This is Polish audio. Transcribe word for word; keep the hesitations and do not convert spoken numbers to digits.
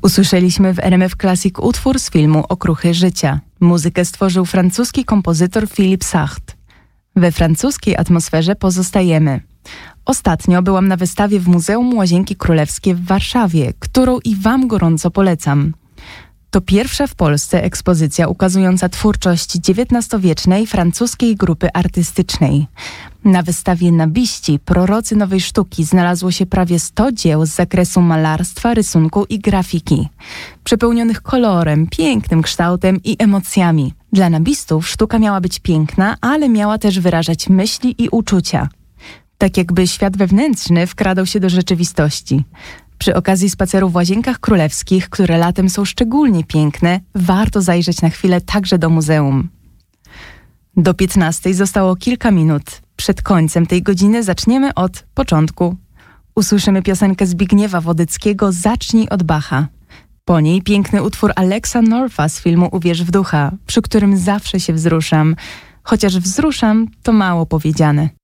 Usłyszeliśmy w R M F Classic utwór z filmu Okruchy życia. Muzykę stworzył francuski kompozytor Philippe Sartre. We francuskiej atmosferze pozostajemy. Ostatnio byłam na wystawie w Muzeum Łazienki Królewskie w Warszawie, którą i Wam gorąco polecam. To pierwsza w Polsce ekspozycja ukazująca twórczość dziewiętnastowiecznej francuskiej grupy artystycznej. Na wystawie Nabiści, prorocy nowej sztuki, znalazło się prawie sto dzieł z zakresu malarstwa, rysunku i grafiki. Przepełnionych kolorem, pięknym kształtem i emocjami. Dla nabistów sztuka miała być piękna, ale miała też wyrażać myśli i uczucia. Tak jakby świat wewnętrzny wkradał się do rzeczywistości. Przy okazji spaceru w Łazienkach Królewskich, które latem są szczególnie piękne, warto zajrzeć na chwilę także do muzeum. Do piętnastej zostało kilka minut. Przed końcem tej godziny zaczniemy od początku. Usłyszymy piosenkę Zbigniewa Wodyckiego Zacznij od Bacha. Po niej piękny utwór Alexa Northa z filmu Uwierz w ducha, przy którym zawsze się wzruszam. Chociaż wzruszam, to mało powiedziane.